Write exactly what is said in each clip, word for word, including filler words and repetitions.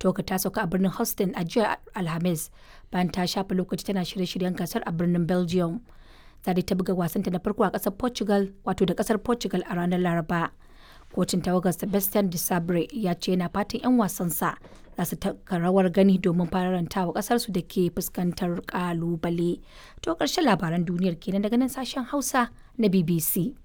Tawagar ta sauka a birnin Houston a jiya Alhamis bayan ta shafe lokaci tana shirye-shiryen gasar a birnin Belgium. Za ta buga wasanta na farko a kasar Portugal wato da kasar Portugal a ranar Laraba. Kocin tawagar Sebastian Desabre ya ce yana fatan 'yan wasansa za su taka rawar gani domin faranta wa kasarsu da ke fuskantar kalubale. To ƙarshen labaran duniyar kenan daga nan sashen Hausa na B B C.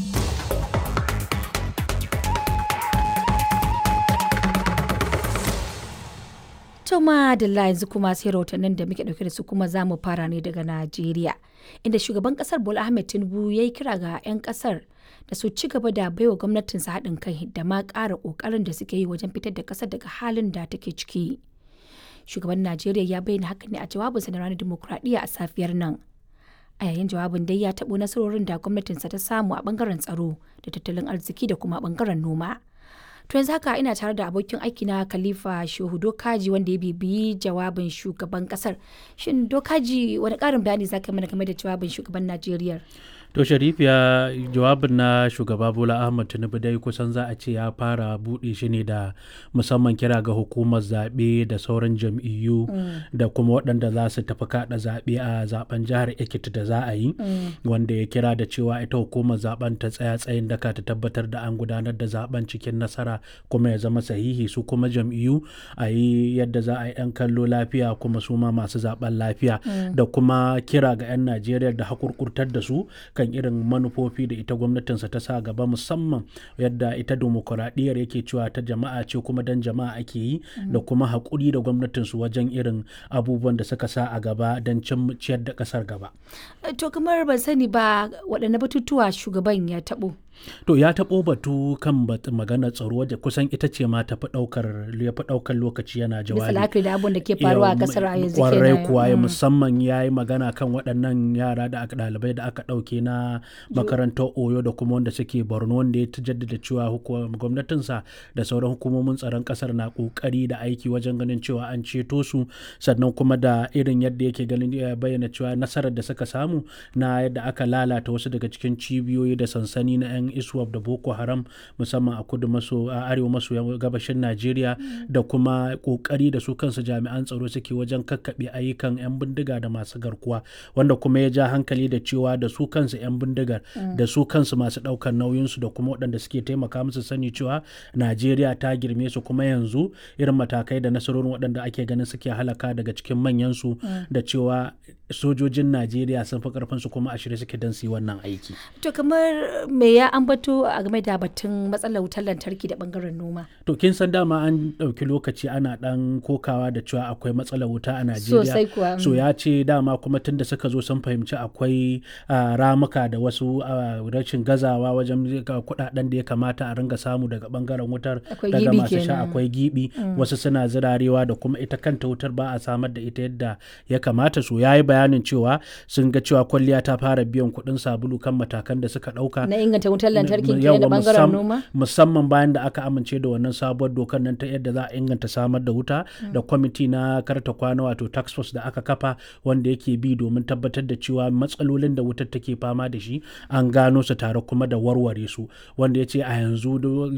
To madalla yanzu kuma sai rahotannin da muke dauke da su kuma za mu fara ne daga Najeriya, inda shugaban kasar Bola Ahmed Tinubu ya yi kira ga 'yan kasar da su ci gaba da baiwa gwamnatinsa haɗin kai da ma ƙara ƙoƙarin da suke yi wajen fitar da ƙasar daga halin da take ciki. Shugaban Najeriya ya bayyana hakan ne a jawabinsa na ranar dimokuraɗiyya a safiyar nan. A yayin jawabin dai ya taɓo nasarorin da gwamnatinsa ta samu a ɓangaren tsaro da tattalin arziki da kuma ɓangaren noma. To yanzu haka ina tare da abokin aiki na Khalifa Shehu Dokaji wanda ya bibiyi jawabin shugaban kasar. Shin Dokaji wani ƙarin bayani za ka mana game da jawabin shugaban Najeriya? To Sharifiya, jawabin na shugaba Bola Ahmed Tinubu dai kusan za a ce ya fara buɗe shi ne da musamman kira ga hukumar zaɓe da sauran jam'iyyu mm. da kuma waɗanda za su tafi kaɗa zaɓe a zaben jihar Ekiti da za a yi, mm. wanda ya kira da cewa ita hukumar zaben ta tsaya tsayin daka ta tabbatar da an gudanar da zaben cikin nasara kuma ya zama sahihi, su kuma jam'iyyu a yi yadda za a yi 'yan kallo lafiya kuma su ma masu zaben lafiya, mm. da kuma kira ga 'yan Najeriya da hakurkurtar da su kan irin manufofi da ita gwamnatinsa ta sa gaba, musamman yadda ita demokuraɗiyyar yake cewa ta jama'a ce kuma dan jama'a ake yi, mm. da kuma haƙuri da gwamnatinsu wajen irin abubuwan da suka sa a gaba don ciyar da ƙasar gaba. To kamar ban sani ba waɗanne batutuwa shugaban ya taɓo. To ya taɓo batu kan magana tsaro da kusan ita ce ma ta fi ɗaukar ya fi ɗaukar lokaci yana jawabi. Bisa la'akari da abin da ke faruwa a ƙasar a yanzu kenan. Kwarai kuwa ya musamman ya yi magana kan waɗannan yara da aka ɗalibai da aka ɗauke na makarantar Oyo da kuma wanda suke Borno, wanda ya jaddada cewa gwamnatinsa da sauran hukumomin tsaron ƙasar na ƙoƙari da aiki wajen ganin cewa an ceto su, sannan kuma da irin yadda yake ganin ya bayyana cewa nasarar da suka samu na yadda aka lalata wasu daga cikin cibiyoyi da sansani na 'yan iswap da Boko Haram musamman a kudu maso a arewa maso gabashin Najeriya, da kuma kokari da su kansu jami'an tsaro suke wajen kakkaɓe ayyukan 'yan bindiga da masu garkuwa, wanda kuma ya ja hankali da cewa da su kansu 'yan bindigar da su kansu masu ɗaukar nauyinsu da kuma waɗanda suke taimaka musu sani cewa Najeriya ta girme su, kuma yanzu irin matakai da nasarorin waɗanda ake ganin suke halaka daga cikin manyansu da cewa sojojin Najeriya sun fi karfin su kuma a shirye suke don su yi wannan aiki. To kamar me ya ambato a game da batun matsalar wutar lantarki da bangaren noma? To kin san dama an ɗauki lokaci ana ɗan kokawa da cewa akwai matsalar wuta a Najeriya. Sosai kuwa. So ya ce dama kuma tun da suka zo sun fahimci akwai uh, ramuka da wasu uh, rashin gazawa wajen kuɗaɗen da ya kamata a ringa samu daga bangaren wutar daga masu sha akwai gibi, mm. wasu suna zirarewa da kuma ita kanta wutar ba a samar da ita yadda ya kamata. So ya yi bayanin cewa sun ga cewa kwalliya ta fara biyan kuɗin sabulu kan matakan da suka ɗauka na inganta wutar lantarki ke da bangaren noma, musamman bayan da aka amince da wannan sabuwar dokar nan ta yadda za a inganta samar da wuta, mm. da kwamiti na karta kwana wato task force da aka kafa wanda yake bi domin tabbatar da cewa matsalolin da wutar take fama da shi an gano su tare kuma da warware su, wanda ya ce a yanzu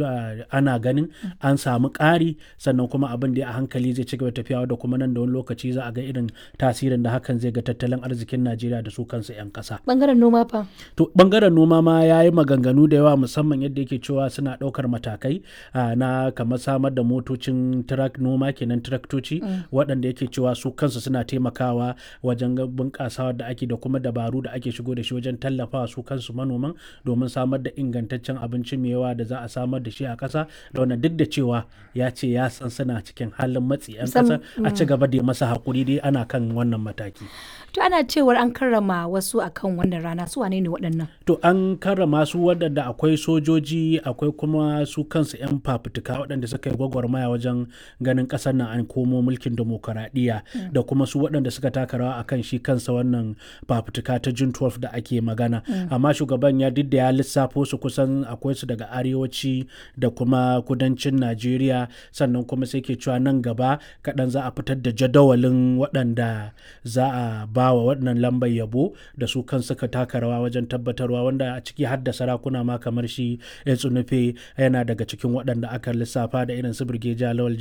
ana ganin an samu ƙari, sannan kuma abin da a hankali zai ci gaba tafiya da kuma nan da wani lokaci za a ga irin tasirin da hakan zai ga tattalin arzikin Najeriya da su kansu 'yan ƙasa. Bangaren noma fa? To bangaren noma ma ya yi maganganu da yawa, musamman yadda yake cewa suna ɗaukar matakai na kamar samar da motocin track noma kenan traktoci, mm. waɗanda yake cewa su kansu suna taimakawa wajen bunƙasawa da ake da kuma dabaru da ake shigo da shi wajen tallafawa su kansu manoman domin samar da ingantaccen abinci mai yawa da za a samar da shi a ƙasa, da wannan duk da cewa ya ce ya san suna cikin halin matsi 'yan ƙasa a ci gaba da masa haƙuri dai ana kan wannan mataki. To ana cewar an karrama wasu akan wannan rana, su wane ne waɗannan? To an karrama su waɗanda akwai sojoji, akwai kuma su kansu 'yan fafutuka waɗanda suka yi gwagwarmaya wajen ganin ƙasar nan an komo mulkin demokaradiyya, mm. da kuma su waɗanda suka taka rawa akan shi kansa wannan fafutuka ta June twelve da ake magana, mm. amma shugaban ya didda ya lissafo su kusan akwai su daga arewaci da kuma kudancin Najeriya, sannan kuma sai ke cewa nan gaba kaɗan za a fitar da jadawalin waɗanda za a ba wa waɗannan lambar yabo da su kan suka taka rawa wajen tabbatarwa, wanda a ciki har da sarakuna ma kamar shi ya tsunufe yana daga cikin waɗanda aka lissafa da irin su Birgeja Lawal